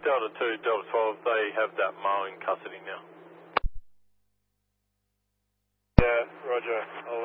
Delta 2, Delta 12, they have that male in custody now. Yeah, roger. I'll